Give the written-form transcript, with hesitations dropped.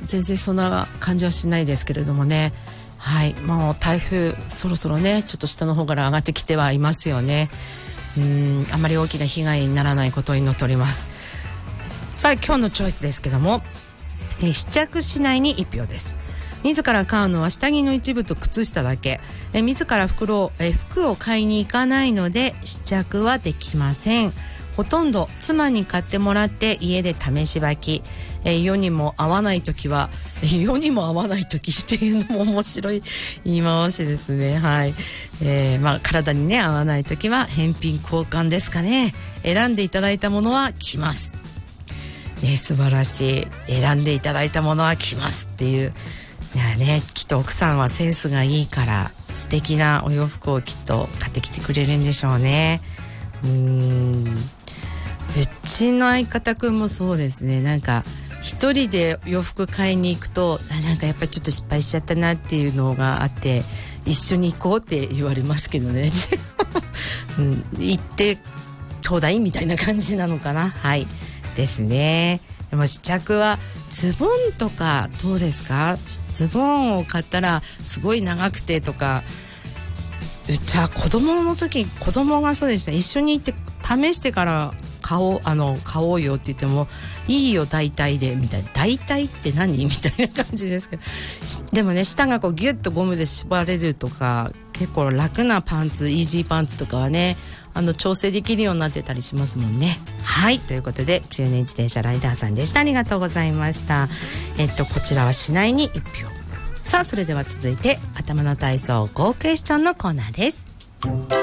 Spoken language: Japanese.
全然そんな感じはしないですけれどもね。はい、もう台風そろそろねちょっと下の方から上がってきてはいますよね。あまり大きな被害にならないことを祈っております。さあ今日のチョイスですけども、試着しないに1票です。自ら買うのは下着の一部と靴下だけ。自ら服を買いに行かないので試着はできません。ほとんど妻に買ってもらって家で試し履き。世にも合わない時は世にも合わない時っていうのも面白い言い回しですね。はい、体にね合わない時は返品交換ですかね。選んでいただいたものは着ます、素晴らしい。選んでいただいたものは着ますっていう。いやね、きっと奥さんはセンスがいいから素敵なお洋服をきっと買ってきてくれるんでしょうね。うちの相方くんもそうですね。なんか一人で洋服買いに行くとなんかやっぱりちょっと失敗しちゃったなっていうのがあって、一緒に行こうって言われますけどね、行ってちょうだいみたいな感じなのかな。はいですね。でも試着はズボンとかどうですか？ズボンを買ったらすごい長くてとか。じゃあ子供がそうでした。一緒に行って試してから買おうよって言ってもいいよ大体でみたいな。大体って何みたいな感じですけど、でもね下がこうギュッとゴムで縛れるとか結構楽なパンツ、イージーパンツとかはね調整できるようになってたりしますもんね。はい、ということで中年自転車ライダーさんでした。ありがとうございました。こちらはしないに1票。さあそれでは続いて頭の体操 GOクエスチョンのコーナーです。